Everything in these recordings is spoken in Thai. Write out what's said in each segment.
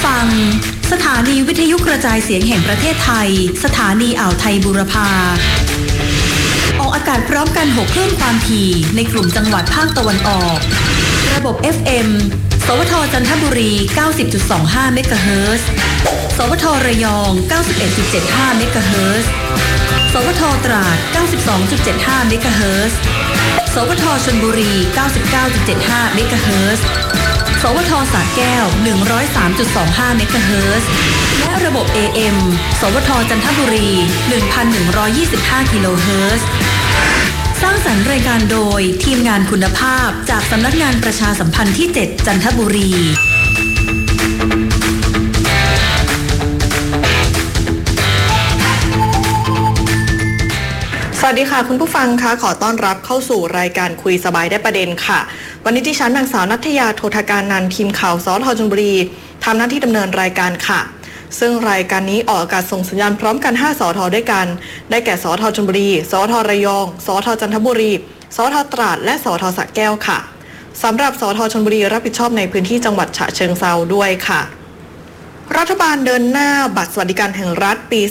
ฟังสถานีวิทยุกระจายเสียงแห่งประเทศไทยสถานีอ่าวไทยบูรพาออกอากาศพร้อมกัน6คลื่นความถี่ในกลุ่มจังหวัดภาคตะวันออกระบบ FM สวทจันทบุรี 90.25 เมกะเฮิรตซ์สวทระยอง 91.75 เมกะเฮิรตซ์สวทตราด 92.75 เมกะเฮิรตซ์สวทชลบุรี 99.75 เมกะเฮิรตซ์สวทสระแก้ว 103.25 เมกะเฮิรตซ์และระบบ AM สวทจันทบุรี 1,125 กิโลเฮิรตซ์สร้างสรรค์รายการโดยทีมงานคุณภาพจากสำนักงานประชาสัมพันธ์ที่ 7 จันทบุรีสวัสดีค่ะคุณผู้ฟังคะขอต้อนรับเข้าสู่รายการคุยสบายได้ประเด็นค่ะวันนี้ดิฉันนางสาวณัฐยาโททการนันท์ทีมข่าวสทชลบุรีทำหน้าที่ดำเนินรายการค่ะซึ่งรายการนี้ออกอากาศส่งสัญญาณพร้อมกัน5สทด้วยกันได้แก่สทชลบุรีสทระยองสทจันทบุรีสทตราดและสทสระแก้วค่ะสำหรับสทชลบุรีรับผิดชอบในพื้นที่จังหวัดฉะเชิงเทราด้วยค่ะรัฐบาลเดินหน้าบัตรสวัสดิการแห่งรัฐปี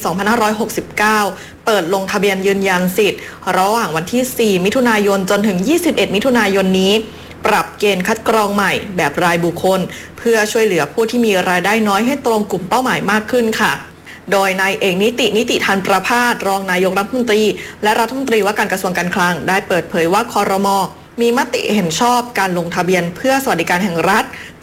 2569 เปิดลงทะเบียนยืนยันสิทธิ์ระหว่างวันที่ 4 มิถุนายนจนถึง 21 มิถุนายนนี้ปรับเกณฑ์คัดกรองใหม่แบบรายบุคคลเพื่อช่วยเหลือผู้ที่มีรายได้น้อยให้ตรงกลุ่มเป้าหมายมากขึ้นค่ะโดยนายเอกนิติธันประภาสรองนายกรัฐมนตรีและรัฐมนตรีว่าการกระทรวงการคลังได้เปิดเผยว่าครม.มีมติเห็นชอบการลงทะเบียนเพื่อสวัสดิการแห่งรัฐปี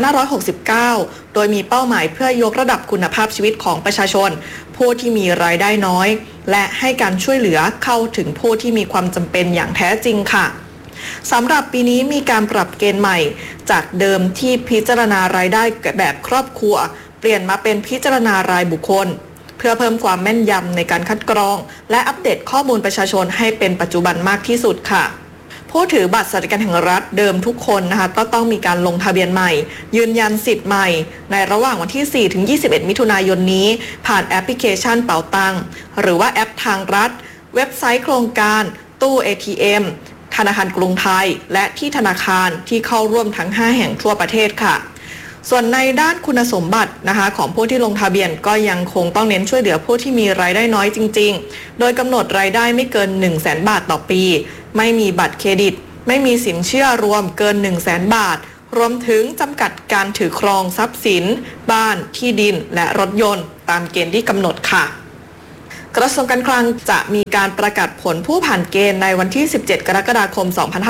2569 โดยมีเป้าหมายเพื่อยกระดับคุณภาพชีวิตของประชาชนผู้ที่มีรายได้น้อยและให้การช่วยเหลือเข้าถึงผู้ที่มีความจำเป็นอย่างแท้จริงค่ะสำหรับปีนี้มีการปรับเกณฑ์ใหม่จากเดิมที่พิจารณารายได้แบบครอบครัวเปลี่ยนมาเป็นพิจารณารายบุคคลเพื่อเพิ่มความแม่นยำในการคัดกรองและอัปเดตข้อมูลประชาชนให้เป็นปัจจุบันมากที่สุดค่ะผู้ถือบัตรสวัสดิการแห่งรัฐเดิมทุกคนนะคะก็ต้องมีการลงทะเบียนใหม่ยืนยันสิทธิ์ใหม่ในระหว่างวันที่ 4 ถึง 21 มิถุนายนนี้ผ่านแอปพลิเคชันเป๋าตังหรือว่าแอปทางรัฐเว็บไซต์โครงการตู้ ATM ธนาคารกรุงไทยและที่ธนาคารที่เข้าร่วมทั้ง 5 แห่งทั่วประเทศค่ะส่วนในด้านคุณสมบัตินะคะของผู้ที่ลงทะเบียนก็ยังคงต้องเน้นช่วยเหลือผู้ที่มีรายได้น้อยจริงๆโดยกำหนดรายได้ไม่เกิน 100,000 บาทต่อปีไม่มีบัตรเครดิตไม่มีสินเชื่อรวมเกิน 100,000 บาทรวมถึงจำกัดการถือครองทรัพย์สินบ้านที่ดินและรถยนต์ตามเกณฑ์ที่กำหนดค่ะกระทรวงการคลังจะมีการประกาศผลผู้ผ่านเกณฑ์ในวันที่ 17 กรกฎาคม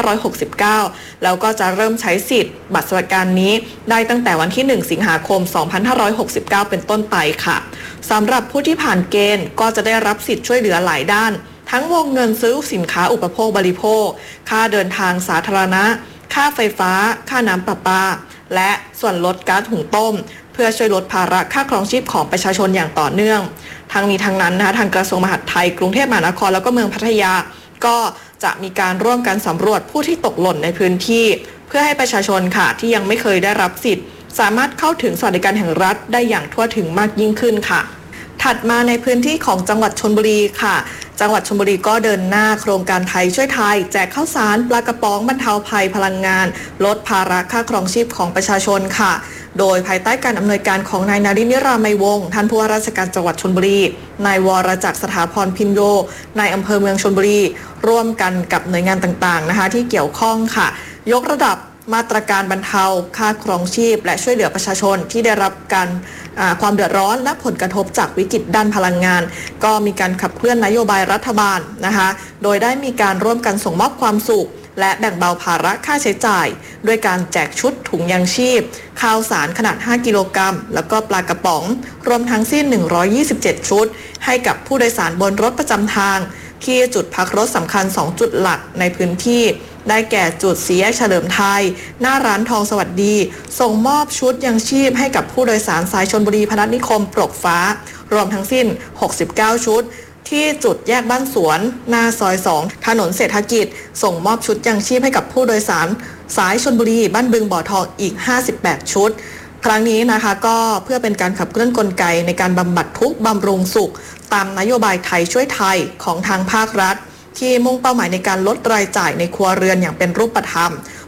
2569 แล้วก็จะเริ่มใช้สิทธิ์บัตรสวัสดิการนี้ได้ตั้งแต่วันที่ 1 สิงหาคม 2569 เป็นต้นไปค่ะสำหรับผู้ที่ผ่านเกณฑ์ก็จะได้รับสิทธิ์ช่วยเหลือหลายด้านทั้งวงเงินซื้อสินค้าอุปโภคบริโภคค่าเดินทางสาธารณะค่าไฟฟ้าค่าน้ำประปาและส่วนลดก๊าซหุงต้มเพื่อช่วยลดภาระค่าครองชีพของประชาชนอย่างต่อเนื่องทั้งนี้ทั้งนั้นทางกระทรวงมหาดไทยกรุงเทพมหานครแล้วก็เมืองพัทยาก็จะมีการร่วมกันสำรวจผู้ที่ตกหล่นในพื้นที่เพื่อให้ประชาชนค่ะที่ยังไม่เคยได้รับสิทธิ์สามารถเข้าถึงสวัสดิการแห่งรัฐได้อย่างทั่วถึงมากยิ่งขึ้นค่ะถัดมาในพื้นที่ของจังหวัดชลบุรีค่ะจังหวัดชลบุรีก็เดินหน้าโครงการไทยช่วยไทยแจกข้าวสารปลากระป๋องบรรเทาภัยพลังงานลดภาระค่าครองชีพของประชาชนค่ะโดยภายใต้การอำนวยการของนายนรินทร์ นิรามัยวงศ์ท่านผู้ว่าราชการจังหวัดชลบุรีนายวรจักรสถาพรพินโยนายอำเภอเมืองชลบุรีร่วมกันกับหน่วยงานต่างๆนะคะที่เกี่ยวข้องค่ะยกระดับมาตรการบรรเทาค่าครองชีพและช่วยเหลือประชาชนที่ได้รับการความเดือดร้อนและผลกระทบจากวิกฤตด้านพลังงานก็มีการขับเคลื่อนนโยบายรัฐบาลนะคะโดยได้มีการร่วมกันส่งมอบความสุขและแบ่งเบาภาระค่าใช้จ่ายด้วยการแจกชุดถุงยางชีพข้าวสารขนาด 5 กิโลกรัมแล้วก็ปลากระป๋องรวมทั้งสิ้น127ชุดให้กับผู้โดยสารบนรถประจำทางที่จุดพักรถสำคัญ2จุดหลักในพื้นที่ได้แก่จุดสี่แยกเฉลิมไทยหน้าร้านทองสวัสดีส่งมอบชุดยังชีพให้กับผู้โดยสารสายชลบุรีพนัสนิคมปรกฟ้ารวมทั้งสิ้น69ชุดที่จุดแยกบ้านสวนหน้าซอย2ถนนเศรษฐกิจส่งมอบชุดยังชีพให้กับผู้โดยสารสายชลบุรีบ้านบึงบ่อทองอีก58ชุดครั้งนี้นะคะก็เพื่อเป็นการขับเคลื่อนกลไกในการบำบัดทุกข์บำรุงสุขตามนโยบายไทยช่วยไทยของทางภาครัฐที่มุ่งเป้าหมายในการลดรายจ่ายในครัวเรือนอย่างเป็นรูปธรรม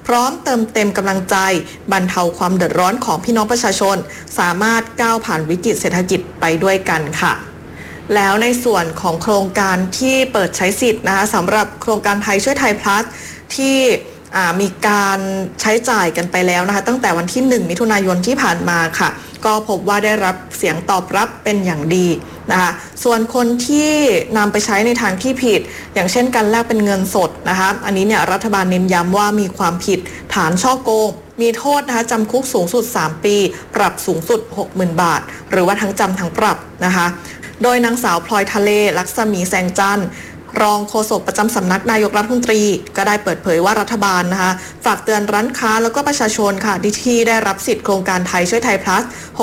พร้อมเติมเต็มกำลังใจบรรเทาความเดือดร้อนของพี่น้องประชาชนสามารถก้าวผ่านวิกฤตเศรษฐกิจไปด้วยกันค่ะแล้วในส่วนของโครงการที่เปิดใช้สิทธิ์นะคะสำหรับโครงการไทยช่วยไทยพลัสที่มีการใช้จ่ายกันไปแล้วนะคะตั้งแต่วันที่1 มิถุนายนที่ผ่านมาค่ะก็พบว่าได้รับเสียงตอบรับเป็นอย่างดีนะคะส่วนคนที่นำไปใช้ในทางที่ผิดอย่างเช่นการแลกเป็นเงินสดนะคะอันนี้เนี่ยรัฐบาลเน้นย้ำว่ามีความผิดฐานฉ้อโกงมีโทษนะคะจำคุกสูงสุด3 ปีปรับสูงสุด 60,000 บาทหรือว่าทั้งจำทั้งปรับนะคะโดยนางสาวพลอยทะเลลักษมีแสงจันทร์รองโฆษกประจำสำนักนายกรัฐมนตรีก็ได้เปิดเผยว่ารัฐบาลนะคะฝากเตือนร้านค้าแล้วก็ประชาชนค่ะที่ได้รับสิทธิ์โครงการไทยช่วยไทย plus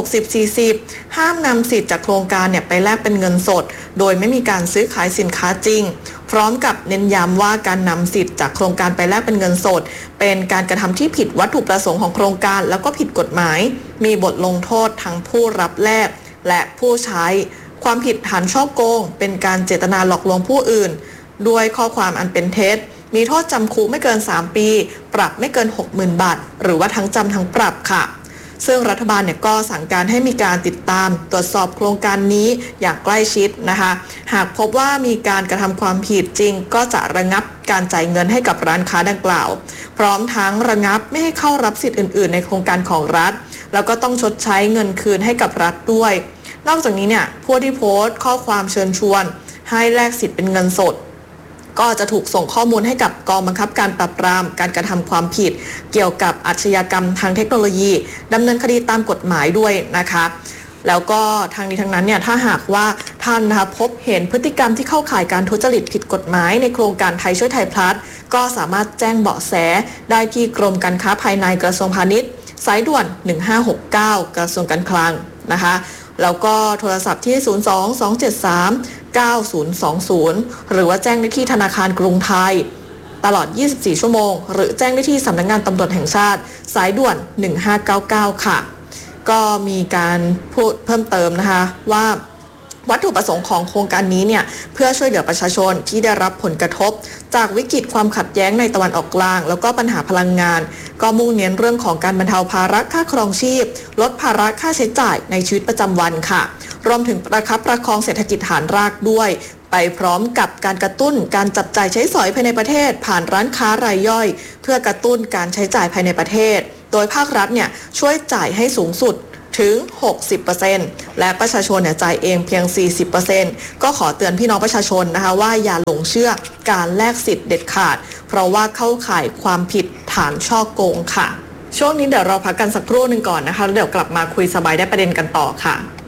60-40 ห้ามนำสิทธิ์จากโครงการเนี่ยไปแลกเป็นเงินสดโดยไม่มีการซื้อขายสินค้าจริงพร้อมกับเน้นย้ำว่าการนำสิทธิ์จากโครงการไปแลกเป็นเงินสดเป็นการกระทำที่ผิดวัตถุประสงค์ของโครงการแล้วก็ผิดกฎหมายมีบทลงโทษทั้งผู้รับแลกและผู้ใช้ความผิดฐานฉ้อโกงเป็นการเจตนาหลอกลวงผู้อื่นด้วยข้อความอันเป็นเท็จมีโทษจำคุกไม่เกิน3 ปีปรับไม่เกิน 60,000 บาทหรือว่าทั้งจำทั้งปรับค่ะซึ่งรัฐบาลเนี่ยก็สั่งการให้มีการติดตามตรวจสอบโครงการนี้อย่างใกล้ชิดนะคะหากพบว่ามีการกระทำความผิดจริงก็จะระงับการจ่ายเงินให้กับร้านค้าดังกล่าวพร้อมทั้งระงับไม่ให้เข้ารับสิทธิ์อื่นๆในโครงการของรัฐแล้วก็ต้องชดใช้เงินคืนให้กับรัฐด้วยนอกจากนี้เนี่ยผู้ที่โพสต์ข้อความเชิญชวนให้แลกสิทธิ์เป็นเงินสดก็จะถูกส่งข้อมูลให้กับกองบังคับการปราบปรามการกระทำความผิดเกี่ยวกับอาชญากรรมทางเทคโนโลยีดำเนินคดีตามกฎหมายด้วยนะคะแล้วก็ทางนี้ทั้งนั้นเนี่ยถ้าหากว่าท่านนะคะพบเห็นพฤติกรรมที่เข้าข่ายการทุจริตผิดกฎหมายในโครงการไทยช่วยไทยพลัสก็สามารถแจ้งเบาะแสได้ที่กรมการค้าภายในกระทรวงพาณิชย์สายด่วน1569กระทรวงการคลังนะคะแล้วก็โทรศัพท์ที่02-273-9020หรือว่าแจ้งได้ที่ธนาคารกรุงไทยตลอด24 ชั่วโมงหรือแจ้งได้ที่สำนักงานตำรวจแห่งชาติสายด่วน1599ค่ะก็มีการพูดเพิ่มเติมนะคะว่าวัตถุประสงค์ของโครงการนี้เนี่ยเพื่อช่วยเหลือประชาชนที่ได้รับผลกระทบจากวิกฤตความขัดแย้งในตะวันออกกลางแล้วก็ปัญหาพลังงานก็มุ่งเน้นเรื่องของการบรรเทาภาระค่าครองชีพลดภาระค่าใช้จ่ายในชีวิตประจำวันค่ะรวมถึงประคับประคองเศรษฐกิจฐานรากด้วยไปพร้อมกับการกระตุ้นการจับจ่ายใช้สอยภายในประเทศผ่านร้านค้ารายย่อยเพื่อกระตุ้นการใช้จ่ายภายในประเทศโดยภาครัฐเนี่ยช่วยจ่ายให้สูงสุดถึง 60% และประชาชนเนี่ยจ่ายเองเพียง 40% ก็ขอเตือนพี่น้องประชาชนนะคะว่าอย่าหลงเชื่อการแลกสิทธิ์เด็ดขาดเพราะว่าเข้าข่ายความผิดฐานฉ้อโกงค่ะช่วงนี้เดี๋ยวเราพักกันสักครู่หนึ่งก่อนนะคะแล้วเดี๋ยวกลับมาคุยสบายได้ประเด็นกันต่อค่ะ